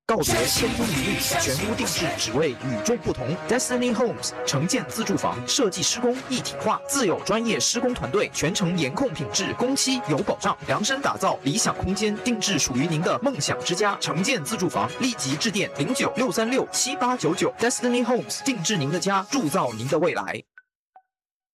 告别千篇一律，全屋定制，只为与众不同。Destiny Homes 城建自住房设计施工一体化，自有专业施工团队，全程严控品质，工期有保障，量身打造理想空间，定制属于您的梦想之家。城建自住房，立即致电0963678899 Destiny Homes 定制您的家，铸造您的未来。